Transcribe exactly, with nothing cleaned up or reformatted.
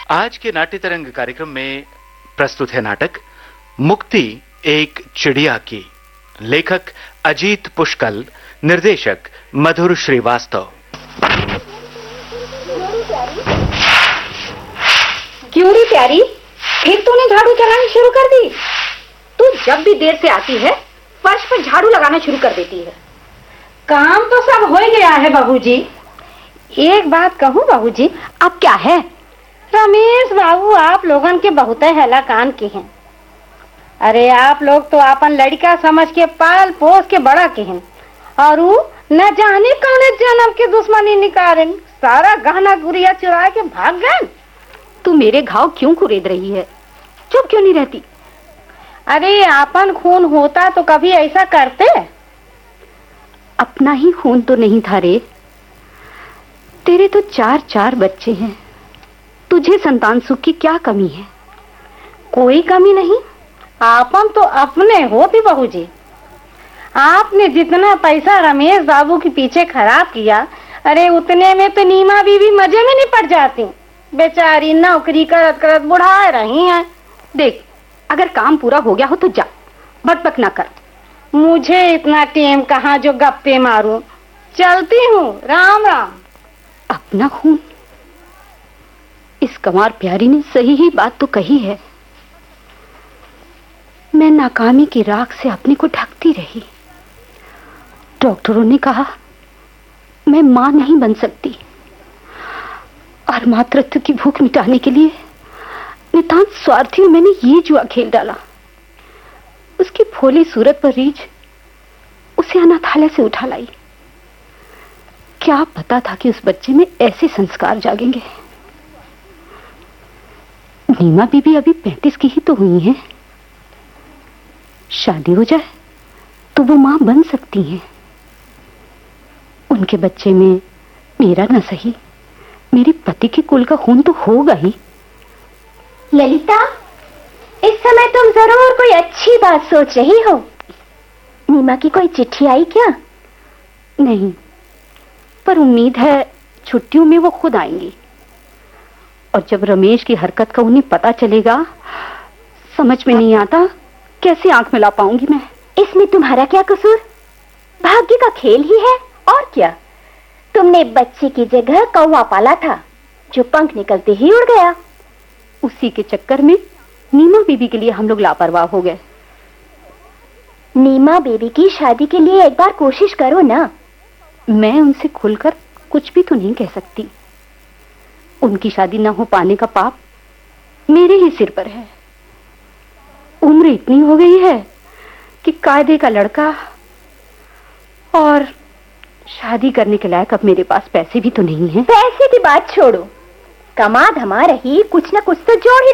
आज के नाट्य तरंग कार्यक्रम में प्रस्तुत है नाटक मुक्ति एक चिड़िया की। लेखक अजीत पुष्कल, निर्देशक मधुर श्रीवास्तव। क्यों रे प्यारी, फिर तूने झाड़ू चलानी शुरू कर दी? तू जब भी देर से आती है फर्श पर झाड़ू लगाना शुरू कर देती है। काम तो सब हो गया है बाबूजी। एक बात कहूँ बाबूजी? अब क्या है? रमेश बाबू आप लोगन के बहुत हेला कान के हैं। अरे आप लोग तो अपन लड़का समझ के पाल पोस के बड़ा के हैं, और वो न जाने कौन जन्म के दुश्मनी निकाले, सारा गहना गुड़िया चुरा के भाग गए। तू मेरे घाव क्यों कुरेद रही है? चुप क्यों नहीं रहती? अरे अपन खून होता तो कभी ऐसा करते? अपना ही खून तो नहीं था रे। तेरे तो चार चार बच्चे हैं, तुझे संतान सुख की क्या कमी है? कोई कमी नहीं। आपन तो अपने हो भी बहू जी। आपने जितना पैसा रमेश बाबू के पीछे खराब किया, अरे उतने में तो नीमा बीवी मजे में नहीं पड़ जाती। बेचारी नौकरी करत करत बुढ़ा रही हैं। देख, अगर काम पूरा हो गया हो तो जा, बकबक ना कर। मुझे इतना टेम कहाँ जो गप्पे मारूं। चलती हूँ, राम राम। अपना खून? इस कंवार प्यारी ने सही ही बात तो कही है। मैं नाकामी की राख से अपने को ढकती रही। डॉक्टरों ने कहा मैं मां नहीं बन सकती, और मातृत्व की भूख मिटाने के लिए नितांत स्वार्थी में मैंने ये जुआ खेल डाला। उसकी भोली सूरत पर रीझ उसे अनाथालय से उठा लाई। क्या पता था कि उस बच्चे में ऐसे संस्कार जागेंगे। नीमा बीबी अभी पैंतीस की ही तो हुई हैं। शादी हो जाए तो वो मां बन सकती हैं। उनके बच्चे में मेरा न सही, मेरे पति के कुल का खून तो होगा ही। ललिता, इस समय तुम जरूर कोई अच्छी बात सोच रही हो। नीमा की कोई चिट्ठी आई क्या? नहीं, पर उम्मीद है छुट्टियों में वो खुद आएंगी। और जब रमेश की हरकत का उन्हें पता चलेगा, समझ में नहीं आता कैसे आंख मिला पाऊंगी मैं। इसमें तुम्हारा क्या कसूर? भाग्य का खेल ही है, और क्या। तुमने बच्चे की जगह कौवा पाला था, जो पंख निकलते ही उड़ गया। उसी के चक्कर में नीमा बीबी के लिए हम लोग लापरवाह हो गए। नीमा बेबी की शादी के लिए एक बार कोशिश करो ना। मैं उनसे खुलकर कुछ भी तो नहीं कह सकती। उनकी शादी ना हो पाने का पाप मेरे ही सिर पर है। उम्र इतनी हो गई है कि कायदे का लड़का, और शादी करने के लायक अब मेरे पास पैसे भी तो नहीं है। पैसे की बात छोड़ो, कमा धमा रही कुछ ना कुछ तो जोड़ ही